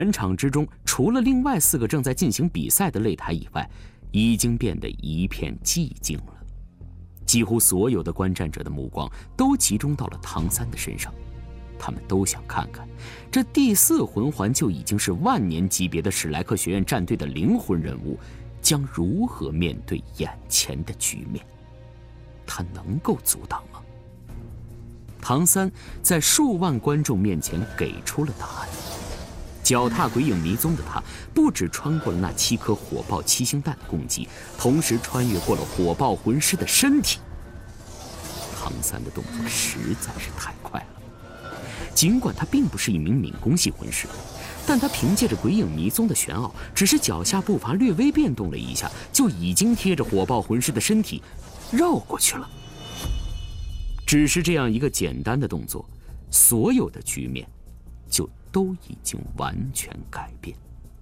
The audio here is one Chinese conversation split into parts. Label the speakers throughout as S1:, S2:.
S1: 全场之中，除了另外4个正在进行比赛的擂台以外，已经变得一片寂静了。几乎所有的观战者的目光都集中到了唐三的身上，他们都想看看，这第4魂环就已经是万年级别的史莱克学院战队的灵魂人物，将如何面对眼前的局面？他能够阻挡吗？唐三在数万观众面前给出了答案。脚踏鬼影迷踪的他，不止穿过了那7颗火爆七星弹的攻击，同时穿越过了火爆魂师的身体。唐三的动作实在是太快了，尽管他并不是一名敏攻系魂师，但他凭借着鬼影迷踪的玄奥，只是脚下步伐略微变动了一下，就已经贴着火爆魂师的身体绕过去了。只是这样一个简单的动作，所有的局面就都已经完全改变。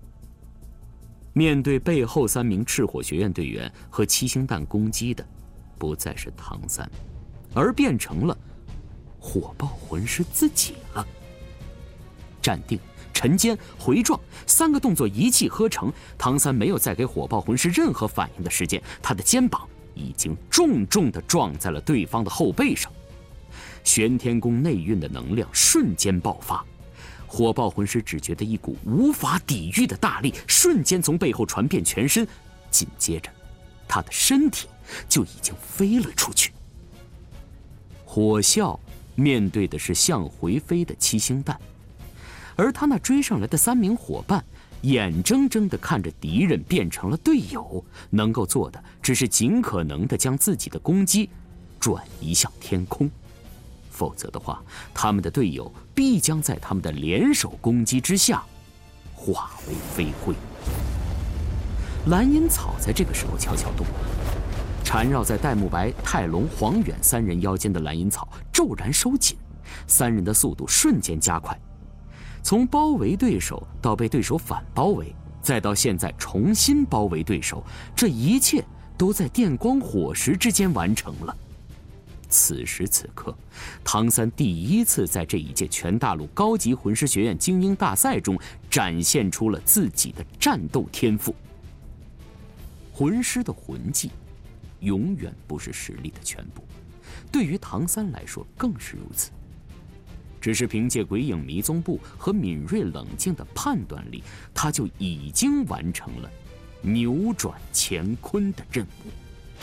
S1: 面对背后3名赤火学院队员和七星弹攻击的，不再是唐三，而变成了火爆魂师自己了。站定、沉肩、回撞3个动作一气呵成，唐三没有再给火爆魂师任何反应的时间，他的肩膀已经重重地撞在了对方的后背上。玄天宫内蕴的能量瞬间爆发，火爆魂师只觉得一股无法抵御的大力瞬间从背后传遍全身，紧接着他的身体就已经飞了出去。火啸面对的是向回飞的七星弹，而他那追上来的3名伙伴眼睁睁地看着敌人变成了队友，能够做的只是尽可能地将自己的攻击转移向天空，否则的话，他们的队友必将在他们的联手攻击之下化为飞灰。蓝银草在这个时候悄悄动了，缠绕在戴沐白、泰隆、黄远3人腰间的蓝银草骤然收紧，3人的速度瞬间加快。从包围对手到被对手反包围，再到现在重新包围对手，这一切都在电光火石之间完成了。此时此刻，唐三第一次在这一届全大陆高级魂师学院精英大赛中展现出了自己的战斗天赋。魂师的魂技永远不是实力的全部，对于唐三来说更是如此。只是凭借鬼影迷踪步和敏锐冷静的判断力，他就已经完成了扭转乾坤的任务。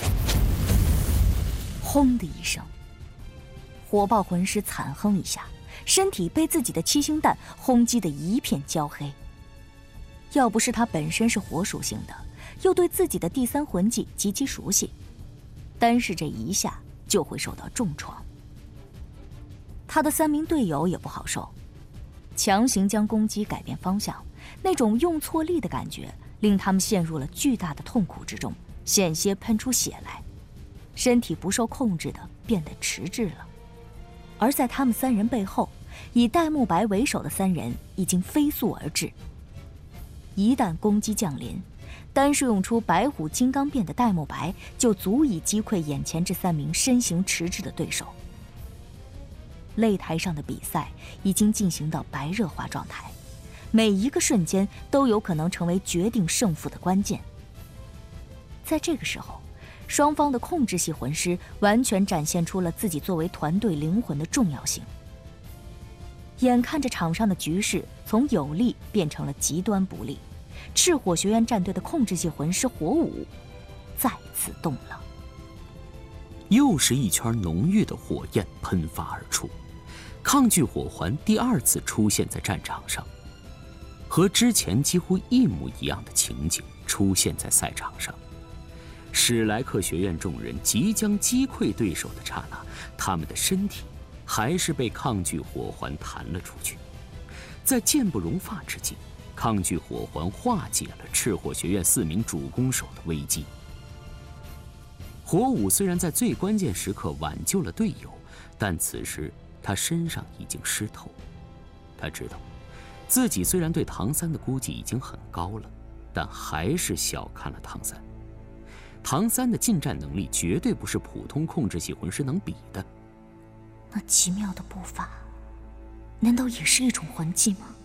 S2: 轰的一声，火爆魂师惨哼一下，身体被自己的七星弹轰击得一片焦黑。要不是他本身是火属性的，又对自己的第3魂技极其熟悉，单是这一下就会受到重创。他的3名队友也不好受，强行将攻击改变方向，那种用错力的感觉令他们陷入了巨大的痛苦之中，险些喷出血来，身体不受控制的变得迟滞了。而在他们3人背后，以戴沐白为首的3人已经飞速而至。一旦攻击降临，单是用出白虎金刚变的戴沐白就足以击溃眼前这3名身形迟滞的对手。擂台上的比赛已经进行到白热化状态，每一个瞬间都有可能成为决定胜负的关键。在这个时候，双方的控制系魂师完全展现出了自己作为团队灵魂的重要性。眼看着场上的局势从有利变成了极端不利，赤火学院战队的控制系魂师火舞再次动了，
S1: 又是一圈浓郁的火焰喷发而出。抗拒火环第2次出现在战场上，和之前几乎一模一样的情景出现在赛场上。史莱克学院众人即将击溃对手的刹那，他们的身体还是被抗拒火环弹了出去。在箭不容发之际，抗拒火环化解了赤火学院4名主攻手的危机。火舞虽然在最关键时刻挽救了队友，但此时他身上已经湿透。他知道自己虽然对唐三的估计已经很高了，但还是小看了唐三。唐三的近战能力绝对不是普通控制系魂师能比的。
S2: 那奇妙的步伐，难道也是一种魂技吗？